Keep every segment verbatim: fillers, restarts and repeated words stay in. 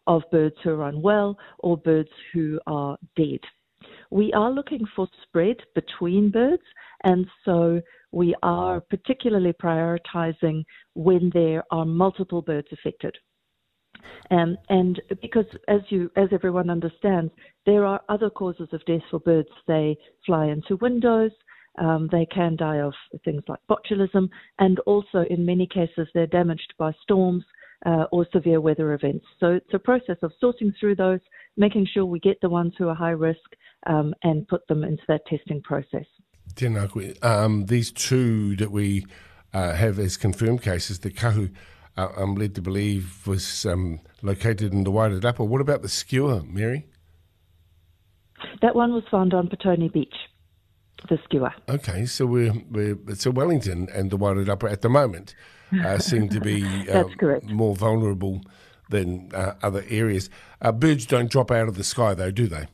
of birds who are unwell or birds who are dead. We are looking for spread between birds, and so we are particularly prioritizing when there are multiple birds affected. Um, and because, as you, as everyone understands, there are other causes of death for birds. They fly into windows, um, they can die of things like botulism, and also in many cases they're damaged by storms uh, or severe weather events. So it's a process of sorting through those, making sure we get the ones who are high risk um, and put them into that testing process. Tēnā koe. Um, these two that we uh, have as confirmed cases, the kahu, uh, I'm led to believe, was um, located in the Wairarapa. What about the skewer, Mary? That one was found on Petone Beach, the skewer. Okay, so we're, we're so Wellington and the Wairarapa at the moment uh, seem to be That's um, correct. more vulnerable than uh, other areas. Uh, birds don't drop out of the sky, though, do they?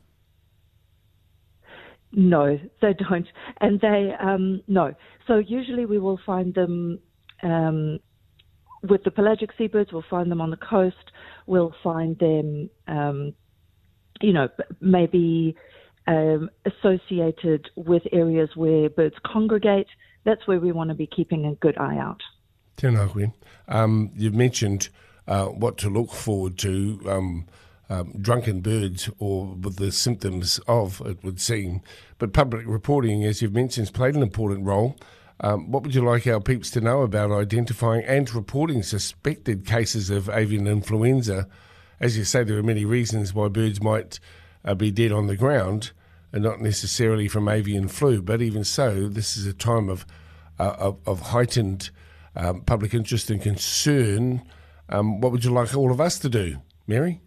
No, they don't. And they, um, no. So usually we will find them, um, with the pelagic seabirds, we'll find them on the coast. We'll find them, um, you know, maybe um, associated with areas where birds congregate. That's where we want to be keeping a good eye out. Tēnā koe. Um, you've mentioned uh, what to look forward to, um, um, drunken birds or with the symptoms of, it would seem. But public reporting, as you've mentioned, has played an important role. Um, what would you like our peeps to know about identifying and reporting suspected cases of avian influenza? As you say, there are many reasons why birds might uh, be dead on the ground, and not necessarily from avian flu, but even so, this is a time of, uh, of, of heightened um, public interest and concern. Um, what would you like all of us to do, Mary?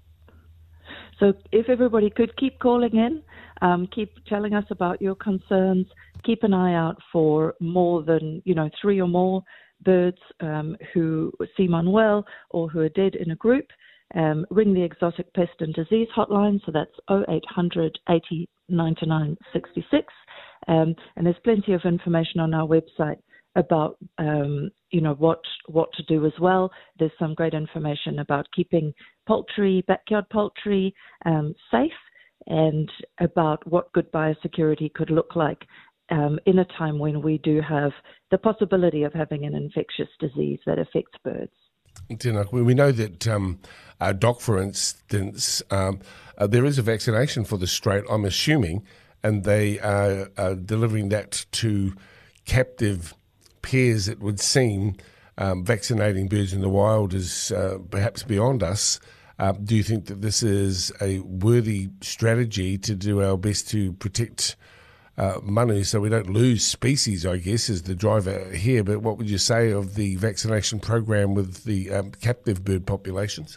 So if everybody could keep calling in, um, keep telling us about your concerns, keep an eye out for more than, you know, three or more birds um, who seem unwell or who are dead in a group. Um, ring the Exotic Pest and Disease hotline, so that's oh eight hundred, eighty, ninety-nine, sixty-six. Um, and there's plenty of information on our website about, um, you know, what what to do as well. There's some great information about keeping poultry, backyard poultry, um, safe, and about what good biosecurity could look like um, in a time when we do have the possibility of having an infectious disease that affects birds. We know that um, uh, Doc, for instance, um, uh, there is a vaccination for the strait, I'm assuming, and they are uh, delivering that to captive pairs, it would seem. Um, vaccinating birds in the wild is uh, perhaps beyond us. Uh, do you think that this is a worthy strategy to do our best to protect uh, manu so we don't lose species, I guess, is the driver here? But what would you say of the vaccination program with the um, captive bird populations?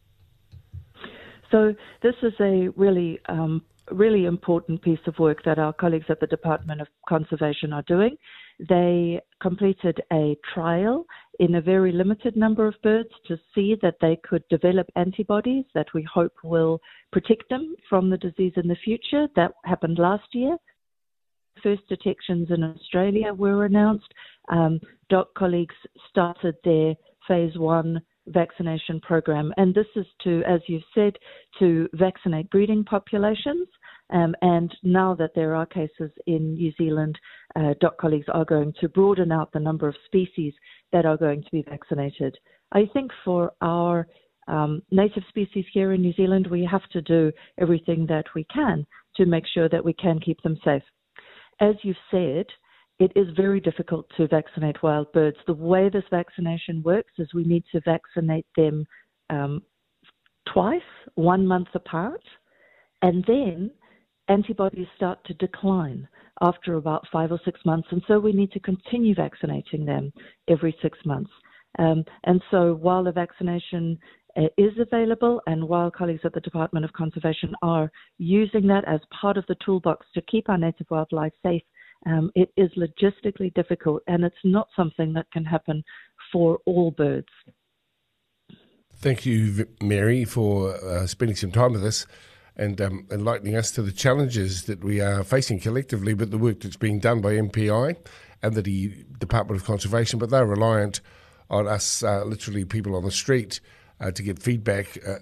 So this is a really, um, really important piece of work that our colleagues at the Department of Conservation are doing. They completed a trial in a very limited number of birds to see that they could develop antibodies that we hope will protect them from the disease in the future. That happened last year. First detections in Australia were announced. Um, D O C colleagues started their phase one vaccination program, and this is to, as you've said, to vaccinate breeding populations. Um, and now that there are cases in New Zealand, uh, D O C colleagues are going to broaden out the number of species that are going to be vaccinated. I think for our um, native species here in New Zealand, we have to do everything that we can to make sure that we can keep them safe. As you've said, it is very difficult to vaccinate wild birds. The way this vaccination works is we need to vaccinate them um, twice, one month apart, and then antibodies start to decline after about five or six months, and so we need to continue vaccinating them every six months. Um, and so while the vaccination uh, is available, and while colleagues at the Department of Conservation are using that as part of the toolbox to keep our native wildlife safe, um, it is logistically difficult, and it's not something that can happen for all birds. Thank you, Mary, for uh, spending some time with us and um, enlightening us to the challenges that we are facing collectively, but the work that's being done by M P I and the Department of Conservation, but they're reliant on us, uh, literally people on the street, uh, to get feedback uh,